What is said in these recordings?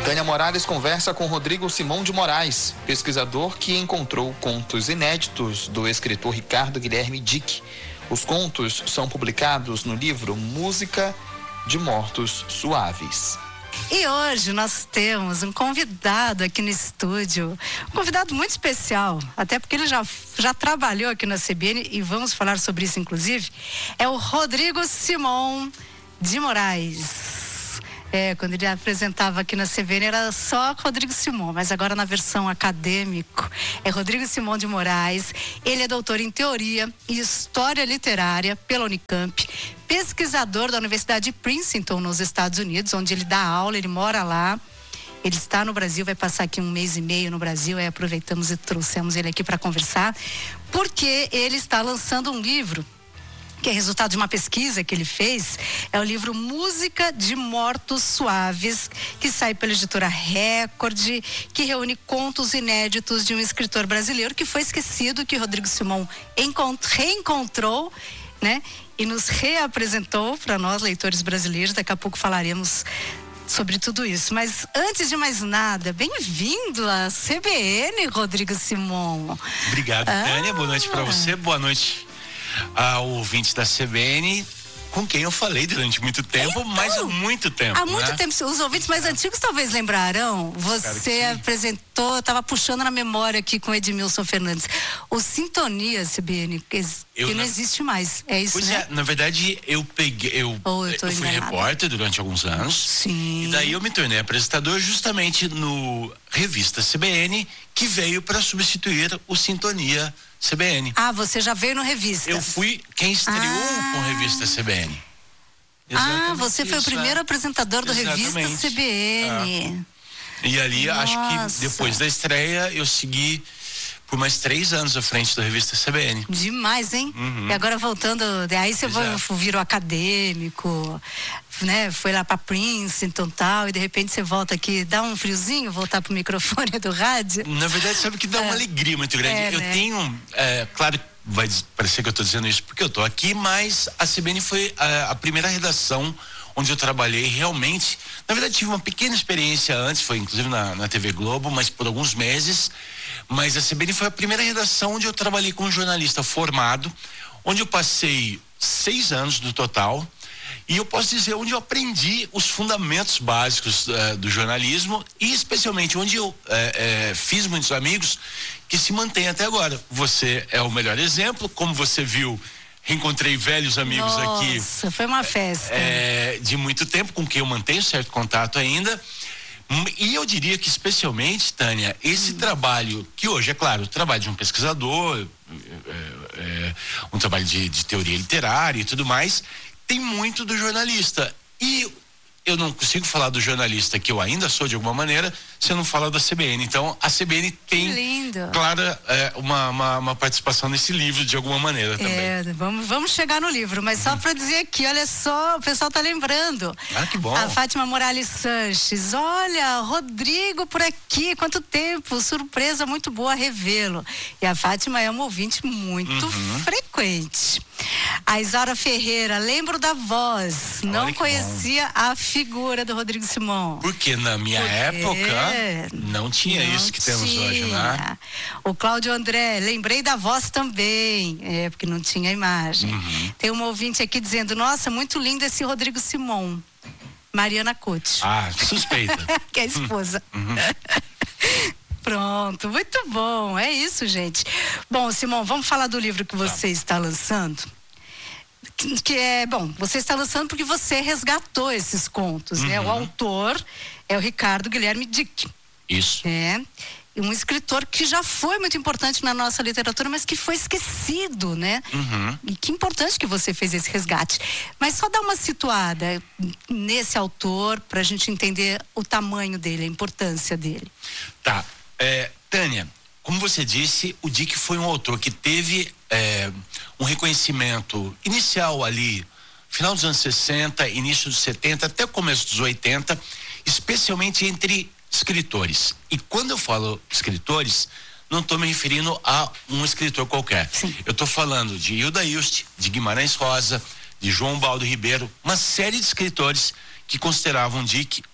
Tânia Morales conversa com Rodrigo Simão de Moraes, pesquisador que encontrou contos inéditos do escritor Ricardo Guilherme Dick. Os contos são publicados no livro Música de Mortos Suaves. E hoje nós temos um convidado aqui no estúdio, um convidado muito especial, até porque ele já trabalhou aqui na CBN e vamos falar sobre isso inclusive, é o Rodrigo Simão de Moraes. Quando ele apresentava aqui na CBN era só Rodrigo Simão, mas agora na versão acadêmico é Rodrigo Simão de Moraes. Ele é doutor em Teoria e História Literária pela Unicamp, pesquisador da Universidade de Princeton, nos Estados Unidos, onde ele dá aula, ele mora lá. Ele está no Brasil, vai passar aqui 1 mês e meio no Brasil, aproveitamos e trouxemos ele aqui para conversar, porque ele está lançando um livro que é resultado de uma pesquisa que ele fez, é o livro Música de Mortos Suaves, que sai pela editora Record, que reúne contos inéditos de um escritor brasileiro que foi esquecido, que Rodrigo Simão reencontrou, né? E nos reapresentou para nós, leitores brasileiros. Daqui a pouco falaremos sobre tudo isso. Mas antes de mais nada, bem-vindo à CBN, Rodrigo Simão. Obrigado, Tânia. Boa noite para você. Boa noite ao ouvinte da CBN, com quem eu falei durante muito tempo, então, mas há muito tempo. Há muito tempo. Os ouvintes mais antigos talvez lembrarão. Você apresentou, estava puxando na memória aqui com Edmilson Fernandes, o Sintonia CBN, que não existe mais. É isso, né? Na verdade, eu fui repórter durante alguns anos. Sim. E daí eu me tornei apresentador justamente no Revista CBN, que veio para substituir o Sintonia CBN. Ah, você já veio no Revista. Eu fui quem estreou com a Revista CBN. Exatamente. Você foi o primeiro apresentador do Revista CBN. E ali, acho que depois da estreia, eu segui por mais 3 anos à frente da Revista CBN. Demais, hein? Uhum. E agora voltando, aí você virou acadêmico, né? Foi lá pra Princeton e tal, e de repente você volta aqui, dá um friozinho voltar pro microfone do rádio? Na verdade, sabe que dá uma alegria muito grande. Eu tenho, claro, vai parecer que eu tô dizendo isso porque eu tô aqui, mas a CBN foi a primeira redação onde eu trabalhei realmente. Na verdade, tive uma pequena experiência antes, foi inclusive na TV Globo, mas por alguns meses. Mas a CBN foi a primeira redação onde eu trabalhei como jornalista formado, onde eu passei 6 anos no total, e eu posso dizer onde eu aprendi os fundamentos básicos do jornalismo, e especialmente onde eu fiz muitos amigos que se mantêm até agora. Você é o melhor exemplo, como você viu. Reencontrei velhos amigos aqui. Nossa, foi uma festa. De muito tempo, com quem eu mantenho certo contato ainda. E eu diria que especialmente, Tânia, esse trabalho, que hoje é claro, o trabalho de um pesquisador, um trabalho de teoria literária e tudo mais, tem muito do jornalista. E eu não consigo falar do jornalista, que eu ainda sou de alguma maneira, se eu não falar da CBN. Então, a CBN tem, claro, uma participação nesse livro de alguma maneira também. Vamos chegar no livro, mas só para dizer aqui, olha só, o pessoal tá lembrando. Ah, que bom. A Fátima Morales Sanches, olha, Rodrigo por aqui, quanto tempo, surpresa muito boa revê-lo. E a Fátima é uma ouvinte muito frequente. A Isaura Ferreira, lembro da voz, não conhecia a figura do Rodrigo Simão. Porque na minha época não tinha isso que temos hoje, né? O Cláudio André, lembrei da voz também, porque não tinha imagem. Tem uma ouvinte aqui dizendo, nossa, muito lindo esse Rodrigo Simão. Mariana Couto. Ah, suspeita. Que é a esposa. Pronto, muito bom, é isso, gente. Bom, Simão, vamos falar do livro que você está lançando. Você está lançando porque você resgatou esses contos, né? O autor é o Ricardo Guilherme Dick. Isso. Um escritor que já foi muito importante na nossa literatura, mas que foi esquecido, né? E que importante que você fez esse resgate. Mas só dá uma situada nesse autor para a gente entender o tamanho dele, a importância dele. Tá. Tânia, como você disse, o Dick foi um autor que teve um reconhecimento inicial ali, final dos anos 60, início dos 70, até o começo dos 80, especialmente entre escritores. E quando eu falo escritores, não estou me referindo a um escritor qualquer. Sim. Eu estou falando de Hilda Hilst, de Guimarães Rosa, de João Baldo Ribeiro, uma série de escritores que consideravam Dick um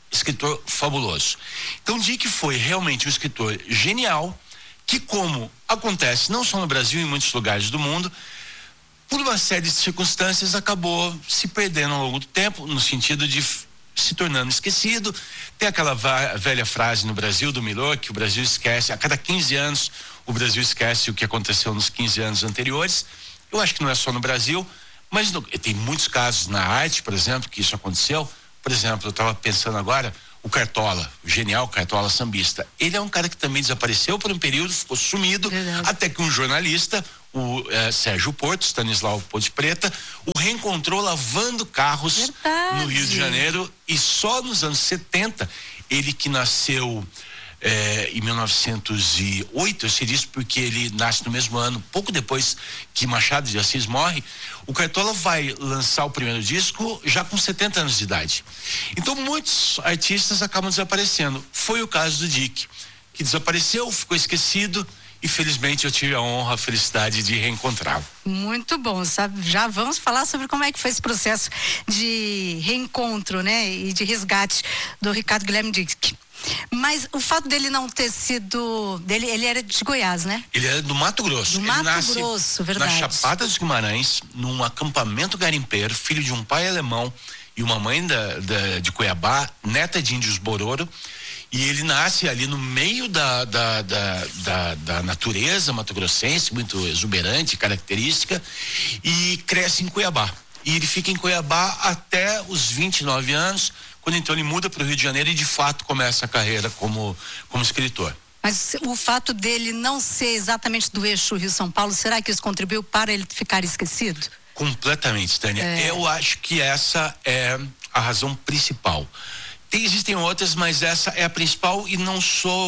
escritor fabuloso. Então Dick foi realmente um escritor genial, que, como acontece não só no Brasil, em muitos lugares do mundo, por uma série de circunstâncias acabou se perdendo ao longo do tempo, no sentido de se tornando esquecido. Tem aquela velha frase no Brasil do Milor, que o Brasil esquece, a cada 15 anos o Brasil esquece o que aconteceu nos 15 anos anteriores. Eu acho que não é só no Brasil, mas tem muitos casos na arte, por exemplo, que isso aconteceu. Por exemplo, eu estava pensando agora, o Cartola, o genial Cartola sambista. Ele é um cara que também desapareceu por um período, ficou sumido, até que um jornalista, o Sérgio Porto, Stanislau Ponte Preta, o reencontrou lavando carros no Rio de Janeiro, e só nos anos 70, ele que nasceu em 1908, eu sei disso porque ele nasce no mesmo ano, pouco depois que Machado de Assis morre. O Cartola vai lançar o primeiro disco já com 70 anos de idade. Então muitos artistas acabam desaparecendo. Foi o caso do Dick, que desapareceu, ficou esquecido, e felizmente eu tive a honra, a felicidade de reencontrá-lo. Muito bom, sabe? Já vamos falar sobre como é que foi esse processo de reencontro, né? E de resgate do Ricardo Guilherme Dick. Mas o fato dele não ter sido... ele era de Goiás, né? Ele era do Mato Grosso. Do Mato Grosso, verdade. Na Chapada dos Guimarães, num acampamento garimpeiro, filho de um pai alemão e uma mãe de Cuiabá, neta de índios Bororo. E ele nasce ali no meio da natureza mato-grossense, muito exuberante, característica, e cresce em Cuiabá. E ele fica em Cuiabá até os 29 anos, quando então ele muda para o Rio de Janeiro e de fato começa a carreira como escritor. Mas o fato dele não ser exatamente do eixo Rio-São Paulo, será que isso contribuiu para ele ficar esquecido? Completamente, Tânia. Eu acho que essa é a razão principal. Existem outras, mas essa é a principal, e não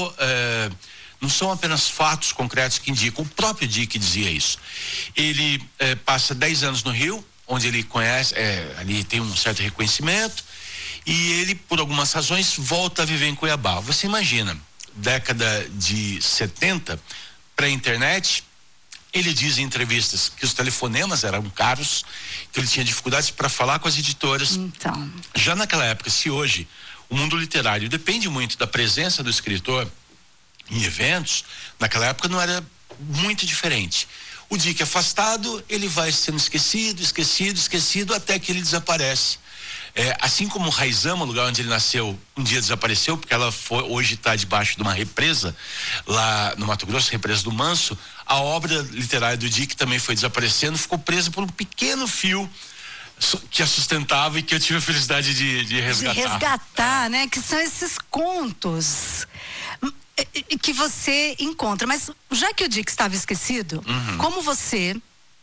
são apenas fatos concretos que indicam. O próprio Dick dizia isso. Ele passa 10 anos no Rio, onde ele conhece, ali tem um certo reconhecimento, e ele, por algumas razões, volta a viver em Cuiabá. Você imagina, década de 70, pré-internet, ele diz em entrevistas que os telefonemas eram caros, que ele tinha dificuldades para falar com as editoras. Então. Já naquela época, se hoje o mundo literário depende muito da presença do escritor em eventos, naquela época não era muito diferente. O Dick é ele vai sendo esquecido, até que ele desaparece. Assim como o Raizama, o lugar onde ele nasceu, um dia desapareceu, porque hoje está debaixo de uma represa, lá no Mato Grosso, represa do Manso. A obra literária do Dick também foi desaparecendo, ficou presa por um pequeno fio que a sustentava e que eu tive a felicidade de resgatar. De resgatar, né? Que são esses contos que você encontra. Mas já que o Dick estava esquecido, como você,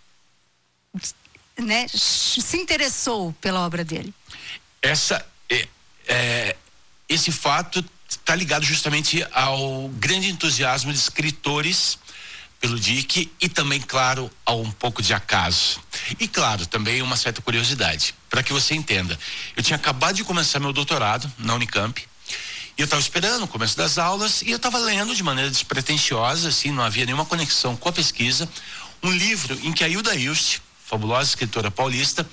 né, se interessou pela obra dele? Esse fato está ligado justamente ao grande entusiasmo de escritores pelo Dick, e também, claro, a um pouco de acaso. E, claro, também uma certa curiosidade. Para que você entenda, eu tinha acabado de começar meu doutorado na Unicamp, e eu estava esperando o começo das aulas, e eu estava lendo de maneira despretensiosa, assim, não havia nenhuma conexão com a pesquisa, um livro em que a Hilda Hilst, fabulosa escritora paulista,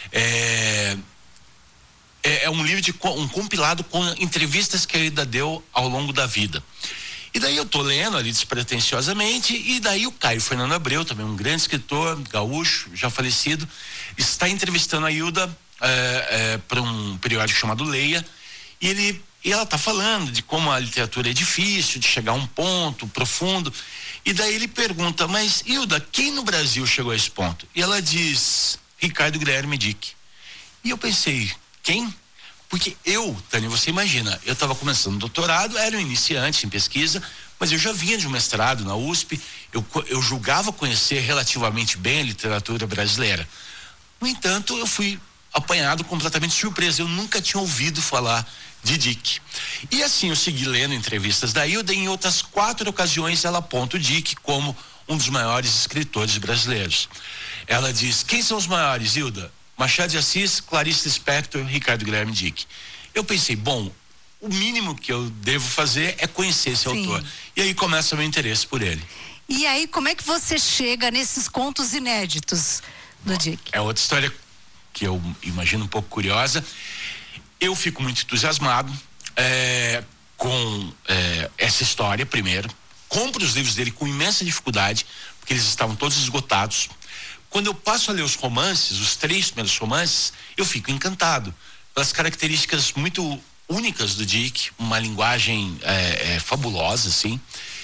é um livro um compilado com entrevistas que a Hilda deu ao longo da vida. E daí eu tô lendo ali despretensiosamente, e daí o Caio Fernando Abreu, também um grande escritor gaúcho, já falecido, está entrevistando a Hilda para um periódico chamado Leia, e ela está falando de como a literatura é difícil, de chegar a um ponto profundo, e daí ele pergunta: mas Hilda, quem no Brasil chegou a esse ponto? E ela diz: Ricardo Guilherme Dick. E eu pensei, quem? Porque Tânia, você imagina, eu estava começando o doutorado, era um iniciante em pesquisa, mas eu já vinha de um mestrado na USP, eu julgava conhecer relativamente bem a literatura brasileira. No entanto, eu fui apanhado completamente surpreso, eu nunca tinha ouvido falar de Dick. E assim, eu segui lendo entrevistas da Hilda, e em outras 4 ocasiões ela aponta o Dick como um dos maiores escritores brasileiros. Ela diz: quem são os maiores, Hilda? Machado de Assis, Clarice Lispector, Ricardo Guilherme Dick. Eu pensei, bom, o mínimo que eu devo fazer é conhecer esse autor. E aí começa o meu interesse por ele. E aí, como é que você chega nesses contos inéditos do Dick? É outra história que eu imagino um pouco curiosa. Eu fico muito entusiasmado, com essa história primeiro, compro os livros dele com imensa dificuldade, porque eles estavam todos esgotados. Quando eu passo a ler os romances, os 3 primeiros romances, eu fico encantado pelas características muito únicas do Dick, uma linguagem fabulosa, assim.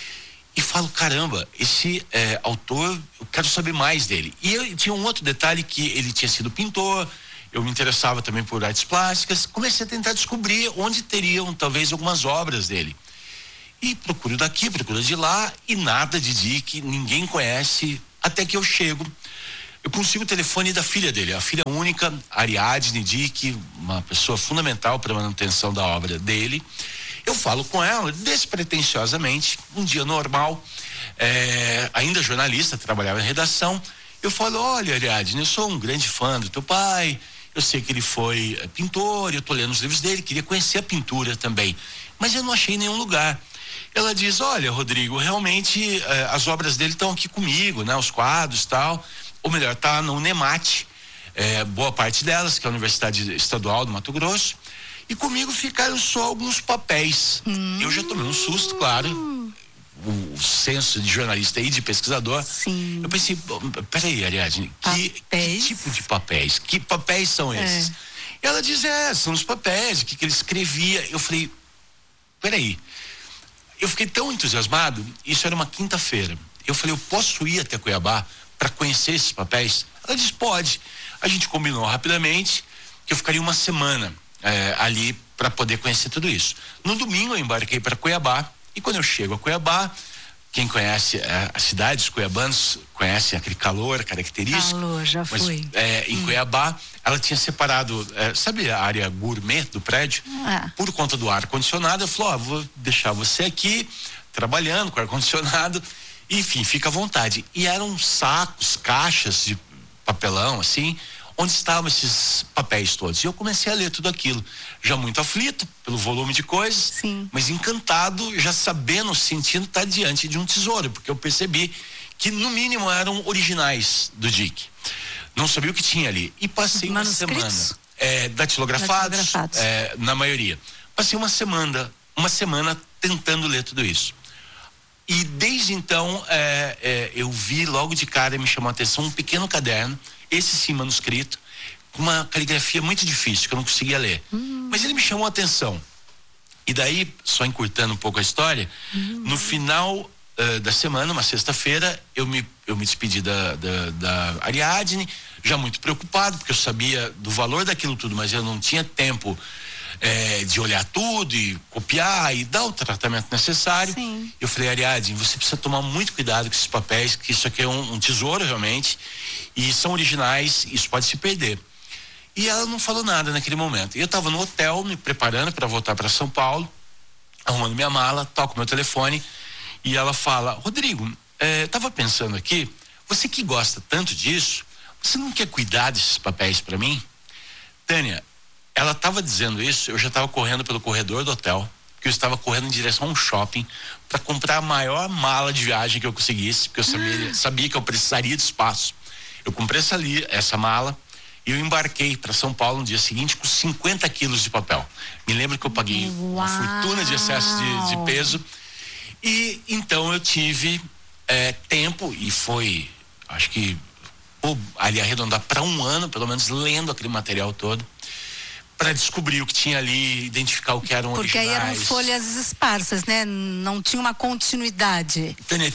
E falo, caramba, esse autor, eu quero saber mais dele. E eu tinha um outro detalhe, que ele tinha sido pintor, eu me interessava também por artes plásticas, comecei a tentar descobrir onde teriam talvez algumas obras dele. E procuro daqui, procuro de lá, e nada de Dick, ninguém conhece, até que eu chego. Eu consigo o telefone da filha dele, a filha única, Ariadne Dick, uma pessoa fundamental para a manutenção da obra dele. Eu falo com ela despretensiosamente, um dia normal, ainda jornalista, trabalhava em redação. Eu falo, olha, Ariadne, eu sou um grande fã do teu pai, eu sei que ele foi pintor, eu tô lendo os livros dele, queria conhecer a pintura também, mas eu não achei nenhum lugar. Ela diz, olha, Rodrigo, realmente as obras dele estão aqui comigo, né? Os quadros e tal, ou melhor, tá no UNEMAT, boa parte delas, que é a Universidade Estadual do Mato Grosso, e comigo ficaram só alguns papéis. Eu já tomei um susto, claro, o senso de jornalista e de pesquisador. Sim. Eu pensei, peraí, Ariadne, que tipo de papéis? Que papéis são esses? Ela diz, são os papéis, o que ele escrevia. Eu falei, peraí. Eu fiquei tão entusiasmado, isso era uma quinta-feira. Eu falei, eu posso ir até Cuiabá para conhecer esses papéis? Ela disse, pode. A gente combinou rapidamente que eu ficaria uma semana ali para poder conhecer tudo isso. No domingo eu embarquei para Cuiabá, e quando eu chego a Cuiabá, quem conhece as cidades cuiabanas conhecem aquele calor característico. Calor, já fui. Em Cuiabá, ela tinha separado, sabe a área gourmet do prédio? Por conta do ar-condicionado, ela falou, vou deixar você aqui trabalhando com ar-condicionado, enfim, fica à vontade. E eram sacos, caixas de papelão, assim, onde estavam esses papéis todos. E eu comecei a ler tudo aquilo, já muito aflito pelo volume de coisas, sim, mas encantado, já sabendo, sentindo estar diante de um tesouro, porque eu percebi que no mínimo eram originais do Dick. Não sabia o que tinha ali. E passei uma semana datilografados, na maioria. Passei uma semana tentando ler tudo isso. E desde então eu vi logo de cara, me chamou a atenção um pequeno caderno, esse sim manuscrito, com uma caligrafia muito difícil, que eu não conseguia ler. Mas ele me chamou a atenção. E daí, só encurtando um pouco a história, no final da semana, uma sexta-feira, eu me despedi da Ariadne, já muito preocupado, porque eu sabia do valor daquilo tudo, mas eu não tinha tempo de olhar tudo e copiar e dar o tratamento necessário. Sim. Eu falei, Ariadne, você precisa tomar muito cuidado com esses papéis, que isso aqui é um tesouro realmente, e são originais, isso pode se perder. E ela não falou nada naquele momento. E eu estava no hotel, me preparando para voltar para São Paulo, arrumando minha mala, toco meu telefone, e ela fala, Rodrigo, estava pensando aqui, você que gosta tanto disso, você não quer cuidar desses papéis para mim? Tânia, ela estava dizendo isso, eu já estava correndo pelo corredor do hotel, porque eu estava correndo em direção a um shopping para comprar a maior mala de viagem que eu conseguisse, porque eu sabia que eu precisaria de espaço. Eu comprei essa mala e eu embarquei para São Paulo no dia seguinte com 50 quilos de papel. Me lembro que eu paguei uma fortuna de excesso de peso, e então eu tive tempo, e foi, acho que ali arredondar para um ano, pelo menos, lendo aquele material todo, para descobrir o que tinha ali, identificar o que eram originais. Porque aí eram folhas esparsas, né? Não tinha uma continuidade. Tânia,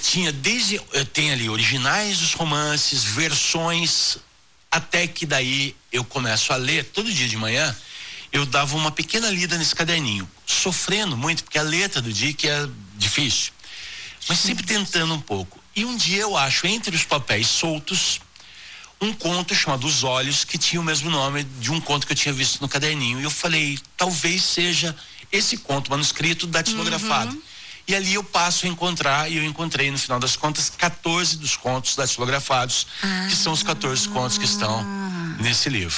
tem ali originais dos romances, versões, até que daí eu começo a ler, todo dia de manhã, eu dava uma pequena lida nesse caderninho, sofrendo muito, porque a letra do Dick é difícil, mas sempre tentando um pouco. E um dia eu acho, entre os papéis soltos, um conto chamado Os Olhos, que tinha o mesmo nome de um conto que eu tinha visto no caderninho. E eu falei, talvez seja esse conto manuscrito datilografado. E ali eu passo a encontrar, e eu encontrei, no final das contas, 14 dos contos datilografados, que são os 14 contos que estão nesse livro.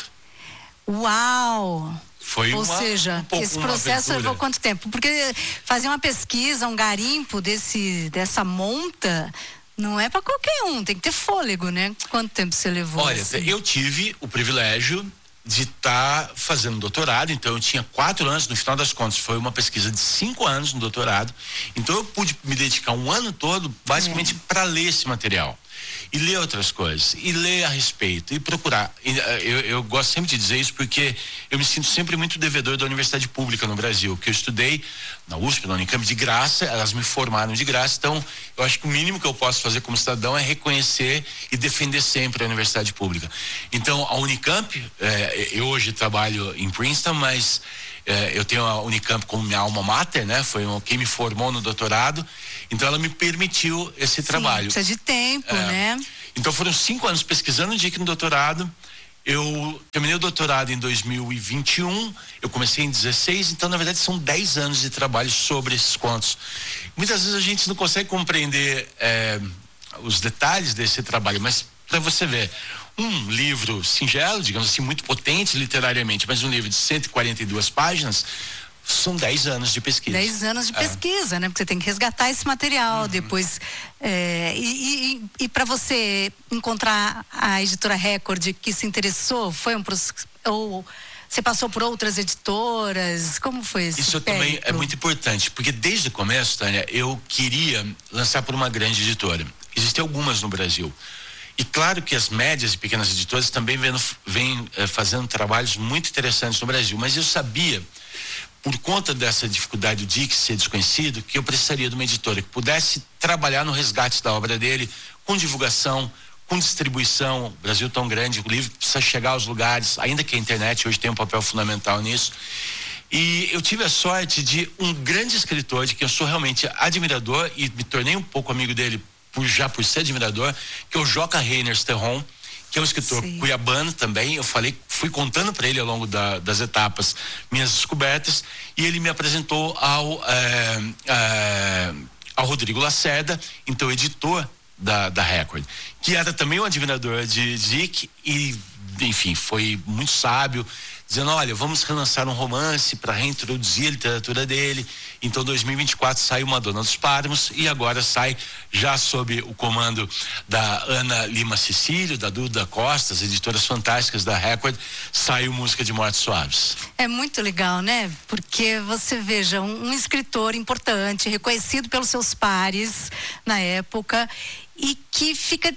Uau! Ou seja, esse processo levou quanto tempo? Porque fazer uma pesquisa, um garimpo dessa monta, não é para qualquer um, tem que ter fôlego, né? Quanto tempo você levou? Olha, assim? Eu tive o privilégio de estar fazendo doutorado. Então eu tinha 4 anos, no final das contas foi uma pesquisa de 5 anos no doutorado, então eu pude me dedicar um ano todo basicamente para ler esse material e ler outras coisas, e ler a respeito, e procurar. Eu gosto sempre de dizer isso porque eu me sinto sempre muito devedor da universidade pública no Brasil, que eu estudei na USP, na Unicamp de graça, elas me formaram de graça, então eu acho que o mínimo que eu posso fazer como cidadão é reconhecer e defender sempre a universidade pública. Então a Unicamp, eu hoje trabalho em Princeton, mas eu tenho a Unicamp como minha alma mater, né? Foi quem me formou no doutorado, então ela me permitiu esse trabalho. Precisa de tempo, né? Então foram 5 anos pesquisando o DIC no doutorado. Eu terminei o doutorado em 2021, eu comecei em 16, então na verdade são 10 anos de trabalho sobre esses contos. Muitas vezes a gente não consegue compreender os detalhes desse trabalho, mas para você ver, um livro singelo, digamos assim, muito potente literariamente, mas um livro de 142 páginas, são 10 anos de pesquisa. 10 anos de pesquisa, né? Porque você tem que resgatar esse material depois. E para você encontrar a editora Record que se interessou, foi ou você passou por outras editoras? Como foi isso? Isso também é muito importante, porque desde o começo, Tânia, eu queria lançar por uma grande editora. Existem algumas no Brasil. E claro que as médias e pequenas editoras também vêm fazendo trabalhos muito interessantes no Brasil, mas eu sabia, por conta dessa dificuldade do DIC ser desconhecido, que eu precisaria de uma editora que pudesse trabalhar no resgate da obra dele, com divulgação, com distribuição. O Brasil tão grande, o livro precisa chegar aos lugares, ainda que a internet hoje tem um papel fundamental nisso. E eu tive a sorte de um grande escritor, de quem eu sou realmente admirador e me tornei um pouco amigo dele por ser admirador, que é o Joca Reiner Sterron, que é um escritor cuiabano também. Eu fui contando para ele ao longo das etapas minhas descobertas, e ele me apresentou ao Rodrigo Lacerda, então editor da Record, que era também um admirador de Dick, e enfim, foi muito sábio, dizendo: olha, vamos relançar um romance para reintroduzir a literatura dele. Então 2024 saiu Madonna dos Páramos, e agora sai, já sob o comando da Ana Lima Cecílio, da Duda Costa, as editoras fantásticas da Record, saiu Música de Mortes Suaves. É muito legal, né? Porque você veja, um escritor importante, reconhecido pelos seus pares na época, e que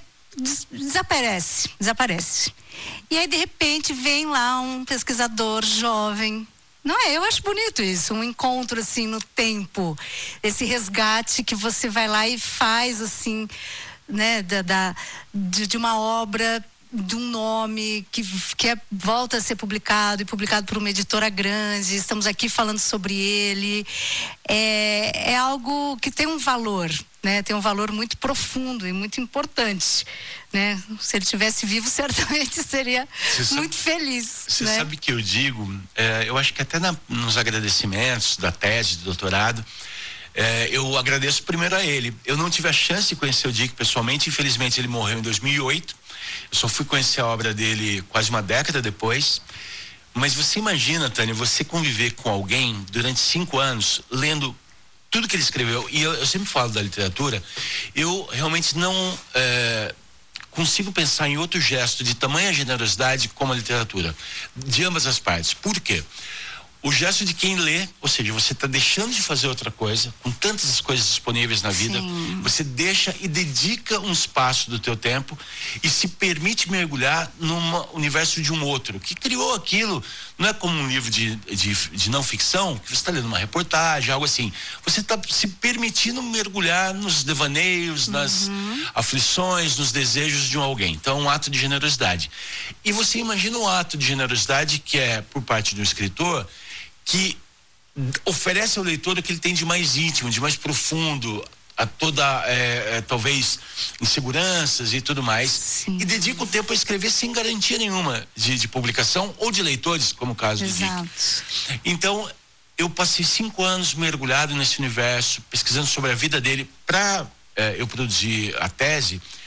desaparece. E aí, de repente, vem lá um pesquisador jovem. Não é? Eu acho bonito isso, um encontro assim no tempo, esse resgate que você vai lá e faz assim, né, de uma obra, de um nome que volta a ser publicado, e publicado por uma editora grande. Estamos aqui falando sobre ele. É algo que tem um valor, né? Tem um valor muito profundo e muito importante, né? Se ele estivesse vivo, certamente seria muito feliz. Você sabe que eu digo, eu acho que até nos agradecimentos da tese de doutorado, eu agradeço primeiro a ele. Eu não tive a chance de conhecer o Dick pessoalmente, infelizmente ele morreu em 2008. Eu só fui conhecer a obra dele quase uma década depois. Mas você imagina, Tânia, você conviver com alguém durante 5 anos, lendo tudo que ele escreveu. E eu sempre falo da literatura, eu realmente não consigo pensar em outro gesto de tamanha generosidade como a literatura, de ambas as partes. Por quê? O gesto de quem lê, ou seja, você está deixando de fazer outra coisa, com tantas coisas disponíveis na vida, você deixa e dedica um espaço do teu tempo e se permite mergulhar num universo de um outro, que criou aquilo. Não é como um livro de não ficção, que você está lendo uma reportagem, algo assim. Você está se permitindo mergulhar nos devaneios, nas aflições, nos desejos de alguém. Então é um ato de generosidade. E você imagina um ato de generosidade que é por parte do escritor, que oferece ao leitor o que ele tem de mais íntimo, de mais profundo, a toda, talvez, inseguranças e tudo mais, e dedica o tempo a escrever sem garantia nenhuma de publicação ou de leitores, como o caso do Dick. Então, eu passei 5 anos mergulhado nesse universo, pesquisando sobre a vida dele para eu produzir a tese,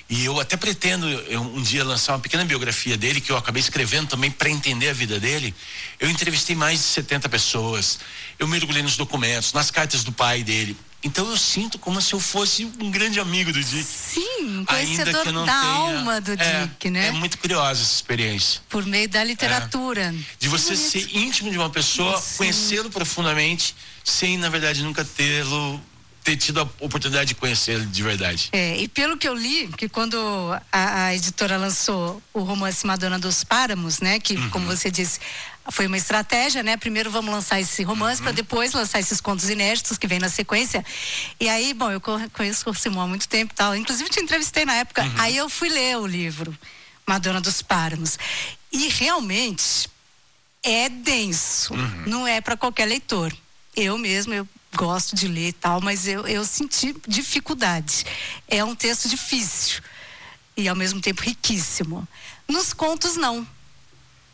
E eu até pretendo um dia lançar uma pequena biografia dele, que eu acabei escrevendo também para entender a vida dele. Eu entrevistei mais de 70 pessoas, eu mergulhei nos documentos, nas cartas do pai dele. Então eu sinto como se eu fosse um grande amigo do Dick. Sim, conhecedor da alma do Dick, né? É muito curiosa essa experiência. Por meio da literatura. De você ser íntimo de uma pessoa, conhecê-lo profundamente, sem, na verdade, nunca ter tido a oportunidade de conhecer de verdade. E pelo que eu li, que quando a editora lançou o romance Madonna dos Páramos, né, que como você disse, foi uma estratégia, né? Primeiro vamos lançar esse romance para depois lançar esses contos inéditos que vem na sequência. E aí, bom, eu conheço o Simão há muito tempo e tal, inclusive te entrevistei na época. Aí eu fui ler o livro Madonna dos Páramos e realmente é denso, não é para qualquer leitor. Eu gosto de ler e tal, mas eu senti dificuldade. É um texto difícil e ao mesmo tempo riquíssimo. Nos contos não.